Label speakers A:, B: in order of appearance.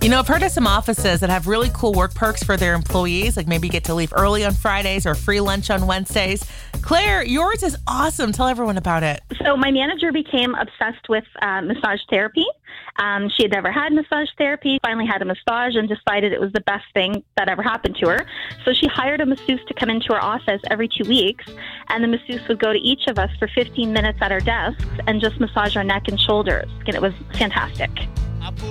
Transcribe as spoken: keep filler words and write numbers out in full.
A: You know, I've heard of some offices that have really cool work perks for their employees, like maybe get to leave early on Fridays or free lunch on Wednesdays. Claire, yours is awesome. Tell everyone about it.
B: So my manager became obsessed with uh, massage therapy. Um, she had never had massage therapy, finally had a massage and decided it was the best thing that ever happened to her. So she hired a masseuse to come into her office every two weeks, and the masseuse would go to each of us for fifteen minutes at our desks and just massage our neck and shoulders. And it was fantastic.